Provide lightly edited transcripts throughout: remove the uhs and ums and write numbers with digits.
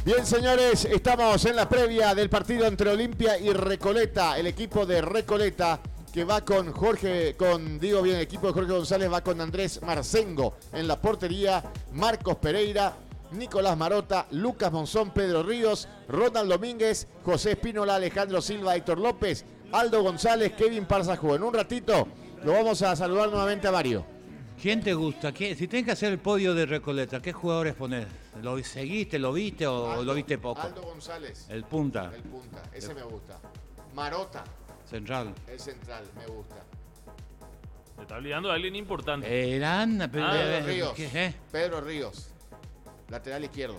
Bien, señores, estamos en la previa del partido entre Olimpia y Recoleta. El equipo de Recoleta que va con el equipo de Jorge González va con Andrés Marcengo en la portería, Marcos Pereira, Nicolás Marota, Lucas Monzón, Pedro Ríos, Ronald Domínguez, José Espínola, Alejandro Silva, Héctor López, Aldo González, Kevin Parzajú. En un ratito lo vamos a saludar nuevamente a Mario. ¿Quién te gusta? Si tenés que hacer el podio de Recoleta, ¿qué jugadores ponés? ¿Lo seguiste, lo viste o lo viste poco? Aldo González. El punta. El punta, ese me gusta. Marota. Central. El central, me gusta. Me está olvidando de alguien importante. Pedro Ríos. Pedro Ríos. Lateral izquierdo.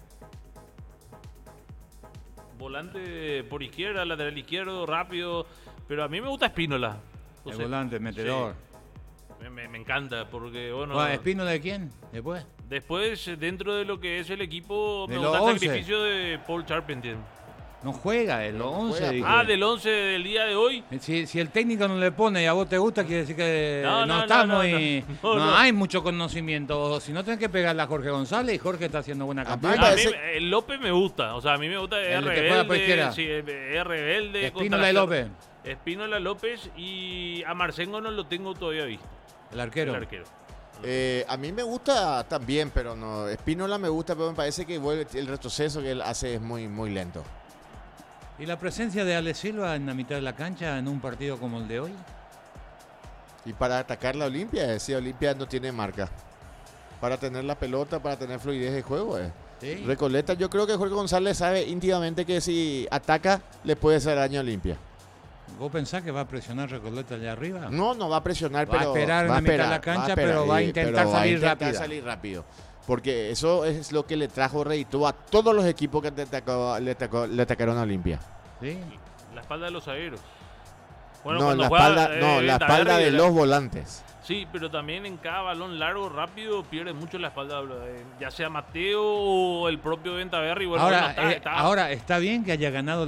Volante por izquierda, lateral izquierdo, rápido. Pero a mí me gusta Espínola. El volante, metedor. Sí. Me encanta porque, ¿Espínola de quién? Después, dentro de lo que es el equipo, me De gusta los el 11. sacrificio de Paul Charpentier. No juega, el 11. Dije. Del 11 del día de hoy. Si el técnico no le pone y a vos te gusta, quiere decir que no hay mucho conocimiento. Si no, tenés que pegarle a Jorge González y Jorge está haciendo buena campaña. A mí López me gusta. O sea, a mí me gusta. Es rebelde. Sí, es rebelde. Espínola y López. Espínola, López y a Marcengo no lo tengo todavía visto. El arquero. A mí me gusta también, pero no. Espínola me gusta, pero me parece que el retroceso que él hace es muy, muy lento. ¿Y la presencia de Ale Silva en la mitad de la cancha en un partido como el de hoy? Y para atacar la Olimpia, Olimpia no tiene marca. Para tener la pelota, para tener fluidez de juego. ¿Sí? Recoleta, yo creo que Jorge González sabe íntimamente que si ataca, le puede hacer daño a Olimpia. ¿Vos pensás que va a presionar Recoleta allá arriba? No va a presionar, pero va a esperar en la mitad de la cancha, pero va a intentar salir rápido. Porque eso es lo que le trajo rédito a todos los equipos que le atacaron a Olimpia. ¿Sí? La espalda de los zagueros. La espalda de los volantes. Sí, pero también en cada balón largo, rápido, pierde mucho la espalda, ya sea Mateo o el propio Ventaverri. Bueno, ahora, está bien que haya ganado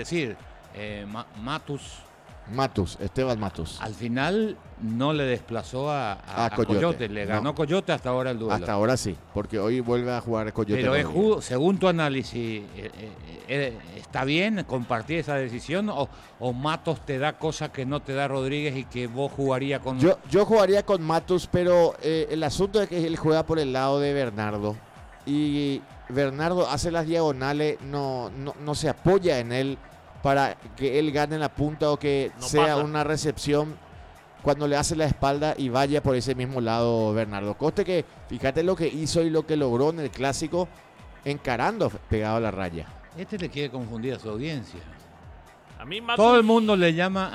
Esteban Matus. Al final no le desplazó a Coyote. Le ganó Coyote hasta ahora el duelo. Hasta ahora sí, porque hoy vuelve a jugar Coyote. Pero según tu análisis, ¿está bien compartir esa decisión o Matos te da cosas que no te da Rodríguez y que vos jugarías con... Yo jugaría con Matus, pero el asunto es que él juega por el lado de Bernardo. Y Bernardo hace las diagonales, no se apoya en él para que él gane la punta o que sea una recepción cuando le hace la espalda y vaya por ese mismo lado Bernardo. Coste que fíjate lo que hizo y lo que logró en el clásico encarando pegado a la raya. Le quiere confundir a su audiencia. A mí Matus... Todo el mundo le llama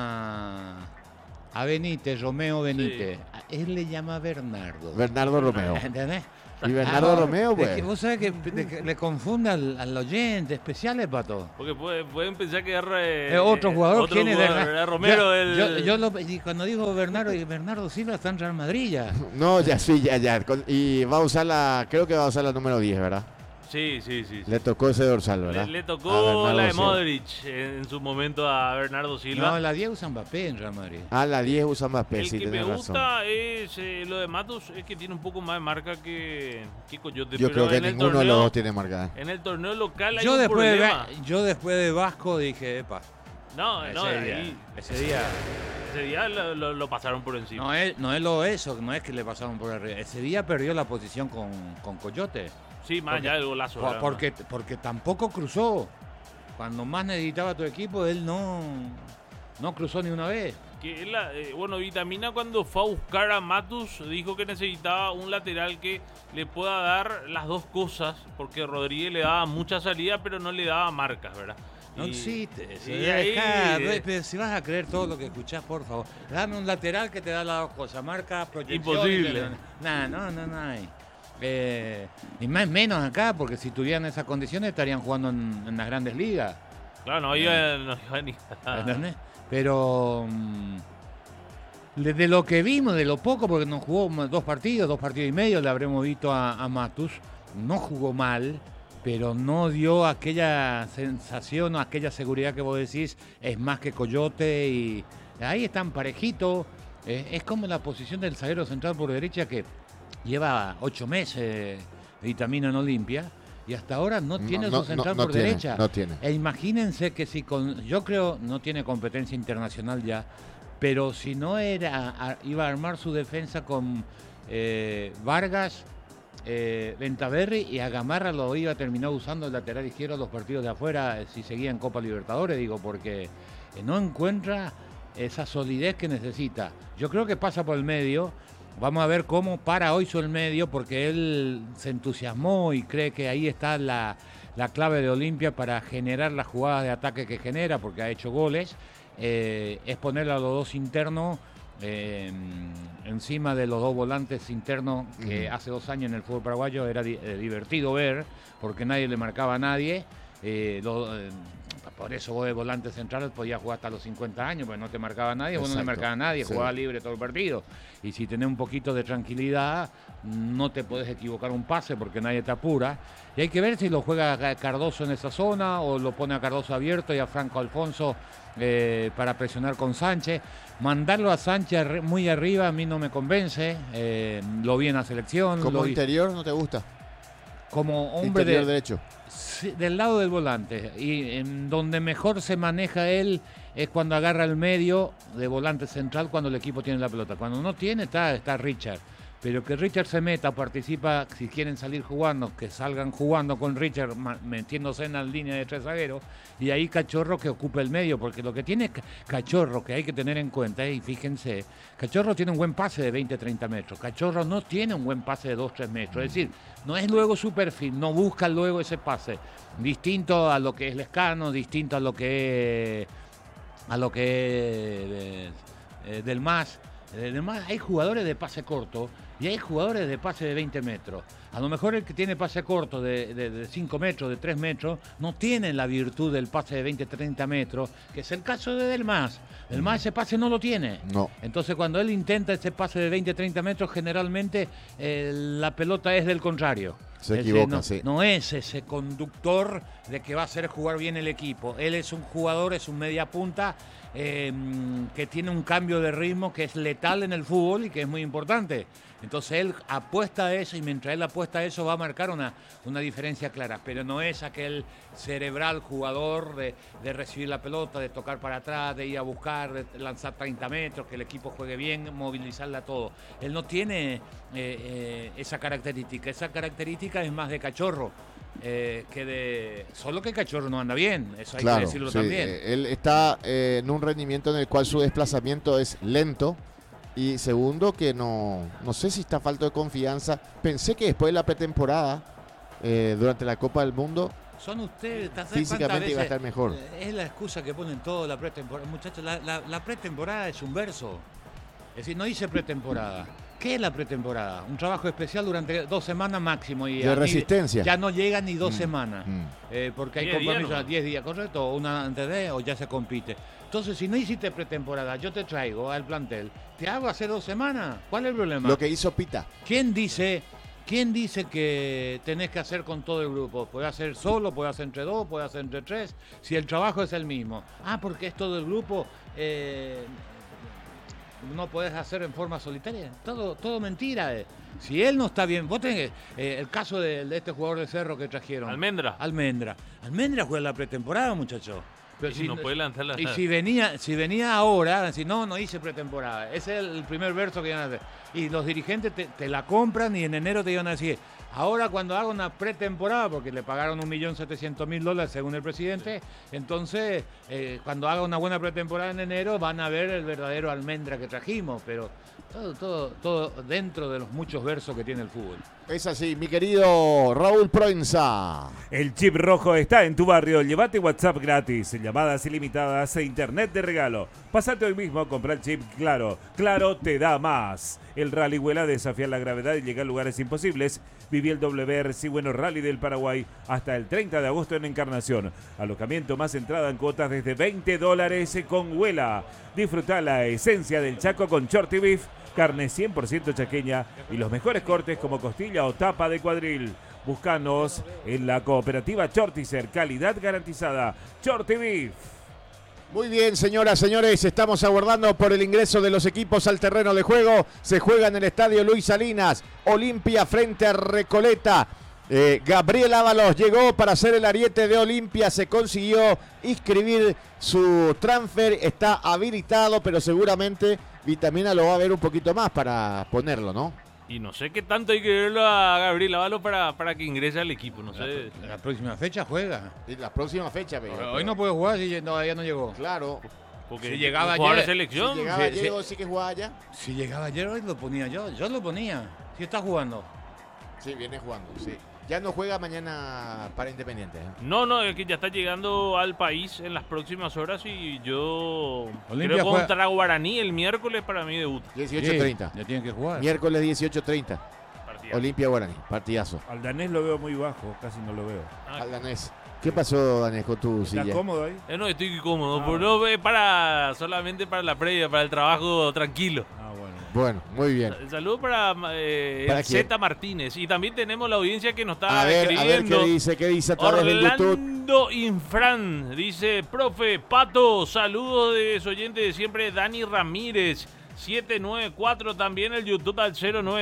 a Benítez, Romeo Benítez. Sí. Él le llama Bernardo. Bernardo Romeo. ¿Entendés? Y Bernardo Romeo, pues. Vos sabés que le confunde al oyente, especiales, Pato. Porque pueden pensar que es otro jugador. ¿Quién es Bernardo? Romero. Y cuando digo Bernardo Silva está en Real Madrid ya. No, ya. Y va a usar creo que va a usar la número 10, ¿verdad? Sí. Le tocó ese dorsal, ¿verdad? Le tocó la de Modric en su momento a Bernardo Silva. No, la 10 usa Mbappé en Real Madrid. La 10 usa Mbappé, El que me gusta es lo de Matos, es que tiene un poco más de marca que Coyote. Yo creo que ninguno de los dos tiene marca. En el torneo local hay yo un problema. Yo después de Vasco dije, epa. Ese día lo pasaron por encima. No es que le pasaron por arriba. Ese día perdió la posición con Coyote. Sí, más allá del golazo. Porque tampoco cruzó. Cuando más necesitaba tu equipo, él no cruzó ni una vez. Vitamina cuando fue a buscar a Matus dijo que necesitaba un lateral que le pueda dar las dos cosas, porque Rodríguez le daba mucha salida, pero no le daba marcas, ¿verdad? No existe. Pero si vas a creer todo lo que escuchás, por favor. Dame un lateral que te da las dos cosas, marca, proyección. Imposible. No hay. Y más menos acá, porque si tuvieran esas condiciones estarían jugando en las grandes ligas. Claro, no iba ni ¿entendés? Pero de lo que vimos, de lo poco, porque nos jugó dos partidos y medio, le habremos visto a Matus, no jugó mal, pero no dio aquella sensación o aquella seguridad que vos decís, es más que Coyote, y ahí están parejitos. Es como la posición del zaguero central por derecha, que lleva 8 meses Vitamina en Olimpia, y hasta ahora no tiene no, su central no por tiene, derecha. no tiene. E imagínense que yo creo no tiene competencia internacional ya, pero si no iba a armar su defensa con Vargas, Ventaverri, y a Gamarra lo iba a terminar usando el lateral izquierdo los partidos de afuera si seguía en Copa Libertadores, digo, porque no encuentra esa solidez que necesita. Yo creo que pasa por el medio. Vamos a ver cómo para hoy el medio, porque él se entusiasmó y cree que ahí está la clave de Olimpia para generar las jugadas de ataque que genera, porque ha hecho goles. Es ponerle a los dos internos encima de los dos volantes internos que hace 2 años en el fútbol paraguayo era divertido ver, porque nadie le marcaba a nadie. Por eso vos de volante central podías jugar hasta los 50 años, porque no te marcaba nadie, vos no le marcaba a nadie, jugaba libre todo el partido. Y si tenés un poquito de tranquilidad, no te podés equivocar un pase porque nadie te apura. Y hay que ver si lo juega Cardoso en esa zona o lo pone a Cardoso abierto y a Franco Alfonso para presionar con Sánchez. Mandarlo a Sánchez muy arriba a mí no me convence. Lo vi en la selección. ¿Como interior no te gusta? Como hombre interior derecho. Del lado del volante, y en donde mejor se maneja él es cuando agarra el medio de volante central cuando el equipo tiene la pelota. Cuando no tiene está Richard, pero que Richard se meta, participa, si quieren salir jugando, que salgan jugando con Richard metiéndose en la línea de 3 zagueros, y ahí Cachorro que ocupe el medio, porque lo que tiene Cachorro que hay que tener en cuenta, y fíjense, Cachorro tiene un buen pase de 20-30 metros, Cachorro no tiene un buen pase de 2-3 metros, es decir, no es luego su perfil, no busca luego ese pase, distinto a lo que es Lescano, distinto a lo que es Del Mas. Además, hay jugadores de pase corto y hay jugadores de pase de 20 metros. A lo mejor el que tiene pase corto de 5 metros, de 3 metros, no tiene la virtud del pase de 20-30 metros, que es el caso de Del Mas. Del Mas ese pase no lo tiene. No. Entonces, cuando él intenta ese pase de 20-30 metros, generalmente la pelota es del contrario. Se equivoca, sí. No es ese conductor de que va a hacer jugar bien el equipo. Él es un jugador, es un media punta que tiene un cambio de ritmo que es letal en el fútbol y que es muy importante. Entonces él apuesta a eso y mientras él apuesta a eso va a marcar una diferencia clara. Pero no es aquel cerebral jugador de recibir la pelota, de tocar para atrás, de ir a buscar, de lanzar 30 metros, que el equipo juegue bien, movilizarla todo. Él no tiene esa característica. Esa característica es más de Cachorro. Solo que Cachorro no anda bien, eso hay que decirlo también. Él está en un rendimiento en el cual su desplazamiento es lento y segundo que no sé si está falto de confianza. Pensé que después de la pretemporada durante la Copa del Mundo son ustedes, físicamente iba a estar mejor. Es la excusa que ponen toda la pretemporada, muchachos. La pretemporada es un verso, es decir, no dice pretemporada. ¿Qué es la pretemporada? Un trabajo especial durante 2 semanas máximo. Y de resistencia. Ya no llega ni 2 semanas. Porque hay compromisos a 10 días, ¿correcto? Una antes de, o ya se compite. Entonces, si no hiciste pretemporada, yo te traigo al plantel. ¿Te hago hace 2 semanas? ¿Cuál es el problema? Lo que hizo Pita. ¿Quién dice que tenés que hacer con todo el grupo? Puede hacer solo, puede hacer entre 2, puede hacer entre 3. Si el trabajo es el mismo. Porque es todo el grupo. No podés hacer en forma solitaria, todo mentira. Si él no está bien, vos tenés el caso de este jugador de Cerro que trajeron. Almendra juega la pretemporada, muchacho. Pero si no puede lanzar la... Y si venía ahora, si no hice pretemporada. Ese es el primer verso que iban a hacer. Y los dirigentes te la compran y en enero te iban a decir, ahora cuando haga una pretemporada, porque le pagaron $1.700.000 según el presidente, entonces cuando haga una buena pretemporada en enero van a ver el verdadero Almendra que trajimos, pero todo dentro de los muchos versos que tiene el fútbol. Es así, mi querido Raúl Proenza. El chip rojo está en tu barrio. Llévate WhatsApp gratis, llamadas ilimitadas e internet de regalo. Pásate hoy mismo a comprar chip Claro. Claro te da más. El Rally Huela desafía la gravedad y llega a lugares imposibles. Viví el WRC Bueno Rally del Paraguay hasta el 30 de agosto en Encarnación. Alojamiento más entrada en cuotas desde $20 con Huela. Disfruta la esencia del Chaco con Shorty Beef, carne 100% chaqueña y los mejores cortes como costilla o tapa de cuadril. Búscanos en la cooperativa Chortizer, calidad garantizada. Shorty Beef. Muy bien, señoras, señores, estamos aguardando por el ingreso de los equipos al terreno de juego. Se juega en el estadio Luis Salinas, Olimpia frente a Recoleta. Gabriel Ábalos llegó para hacer el ariete de Olimpia, se consiguió inscribir su transfer, está habilitado, pero seguramente Vitamina lo va a ver un poquito más para ponerlo, ¿no? Y no sé qué tanto hay que verlo a Gabriel Ábalos para que ingrese al equipo, no sé. La próxima fecha juega. En la próxima fecha, Hoy no puede jugar si todavía no llegó. Claro. Porque Si llegaba jugador de ayer, selección. Si llegaba Sí, ayer, sí que jugaba ya. Si llegaba ayer, hoy lo ponía yo lo ponía. Si está jugando. Sí, viene jugando, sí. Ya no juega mañana para Independiente. No, es que ya está llegando al país en las próximas horas y yo Olimpia creo juega- contra Guaraní el miércoles para mí debuta. 18:30. Ya tienen que jugar. Miércoles 18:30. Partidazo. Olimpia Guaraní, partidazo. Al danés lo veo muy bajo, casi no lo veo. Al danés. ¿Qué pasó, Danés, con tu ¿Está silla? cómodo ahí? No, estoy cómodo, Ah, pero no solamente para la previa, para el trabajo tranquilo. Ah, bueno. Bueno, muy bien. Saludos para ¿Para quién? Zeta Martínez. Y también tenemos la audiencia que nos está A ver escribiendo. qué dice a través del YouTube. Orlando Infran dice: profe, Pato, saludos de su oyente de siempre, Dani Ramírez. 794 también el YouTube al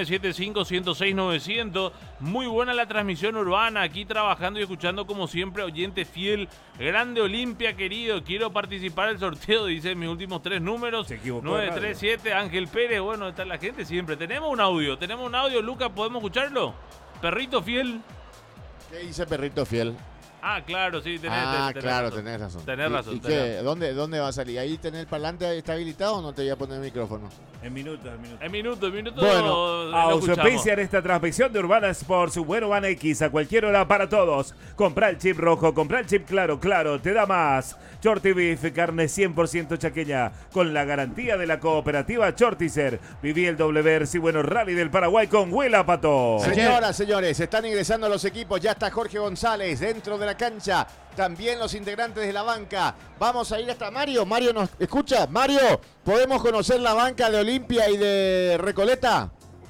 0975-106-900. Muy buena la transmisión urbana, aquí trabajando y escuchando como siempre, oyente fiel. Grande Olimpia, querido, quiero participar del sorteo, dice mis últimos 3 números. Se equivocó. 937, Ángel Pérez, bueno, está la gente siempre. Tenemos un audio, Lucas, ¿podemos escucharlo? Perrito fiel. ¿Qué dice Perrito Fiel? Ah, claro, sí, tenés Claro, razón. tenés razón. Tenés razón, ¿Y tenés qué? ¿Dónde va a salir? ¿Ahí tenés el parlante está habilitado o no te voy a poner el micrófono? En minutos, en minutos. En minutos. Bueno, lo escuchamos. Auspician esta transmisión de Urbana Sports, Bueno Van X, a cualquier hora para todos. Compra el chip rojo, compra el chip claro, te da más. Shorty Beef, carne 100% chaqueña, con la garantía de la cooperativa Shortizer. Viví el doble versi, bueno, Rally del Paraguay con Huela Pato. Señoras, señores, están ingresando los equipos. Ya está Jorge González dentro de la cancha. También los integrantes de la banca. Vamos a ir hasta Mario. Mario, ¿nos escucha? Mario, ¿podemos conocer la banca de Olimpia y de Recoleta?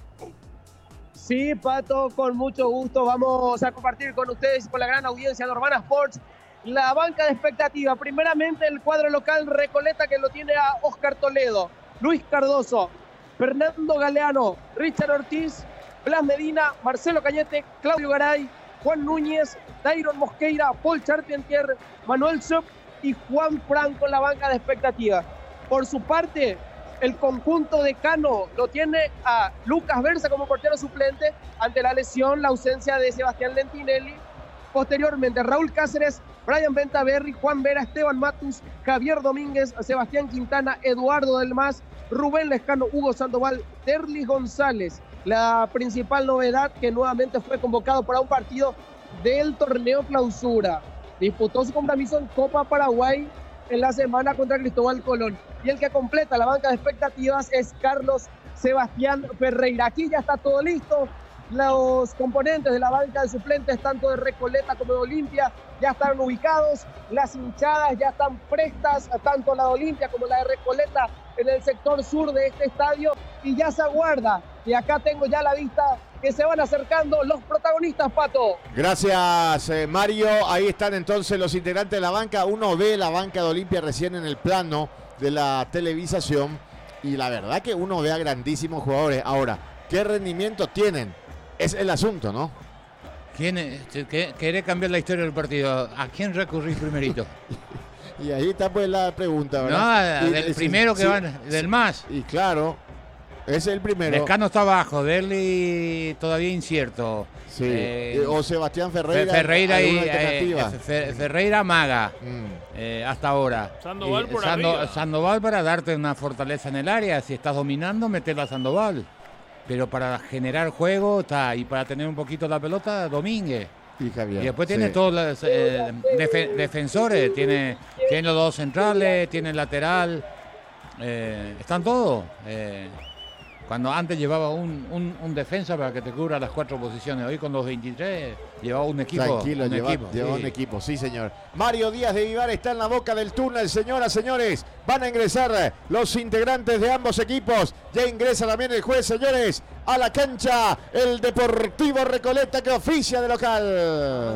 Sí, Pato, con mucho gusto vamos a compartir con ustedes y con la gran audiencia de Urbana Sports la banca de expectativa. Primeramente el cuadro local Recoleta, que lo tiene a Oscar Toledo, Luis Cardoso, Fernando Galeano, Richard Ortiz, Blas Medina, Marcelo Cañete, Claudio Garay, Juan Núñez, Dairon Mosqueira, Paul Charpentier, Manuel Sub y Juan Franco en la banca de expectativa. Por su parte, el conjunto de Cano lo tiene a Lucas Versa como portero suplente ante la lesión, la ausencia de Sebastián Lentinelli. Posteriormente, Raúl Cáceres, Brian Ventaverri, Juan Vera, Esteban Matus, Javier Domínguez, Sebastián Quintana, Eduardo Del Mas, Rubén Lescano, Hugo Sandoval, Derlis González. La principal novedad, que nuevamente fue convocado para un partido del torneo clausura. Disputó su compromiso en Copa Paraguay en la semana contra Cristóbal Colón. Y el que completa la banca de expectativas es Carlos Sebastián Ferreira. Aquí ya está todo listo. Los componentes de la banca de suplentes, tanto de Recoleta como de Olimpia, ya están ubicados. Las hinchadas ya están prestas, tanto la de Olimpia como la de Recoleta, en el sector sur de este estadio. Y ya se aguarda. Y acá tengo ya la vista que se van acercando los protagonistas, Pato. Gracias, Mario. Ahí están entonces los integrantes de la banca. Uno ve la banca de Olimpia recién en el plano de la televisación. Y la verdad que uno ve a grandísimos jugadores. Ahora, ¿qué rendimiento tienen? Es el asunto, ¿no? ¿Querés cambiar la historia del partido? ¿A quién recurrís primerito? Y ahí está pues la pregunta, ¿verdad? No, Y- del sí, primero que sí, van, del más. Y claro, es el primero. Lescano está abajo, Derli todavía incierto. Sí. O Sebastián Ferreira. Ferreira y ¿alguna alternativa? Ferreira Maga Mm. hasta ahora. Sandoval Y por arriba. Sandoval para darte una fortaleza en el área. Si estás dominando, metelo a Sandoval. Pero para generar juego está, y para tener un poquito la pelota, Domínguez. Y Javier. Y después tiene sí. todos los defensores, tiene los dos centrales, tiene el lateral, están todos. Cuando antes llevaba un defensa para que te cubra las 4 posiciones, hoy con los 23 llevaba un equipo. Tranquilo, lleva sí. un equipo, sí señor. Mario Díaz de Vivar está en la boca del túnel, señoras, señores. Van a ingresar los integrantes de ambos equipos. Ya ingresa también el juez, señores, a la cancha. El Deportivo Recoleta que oficia de local.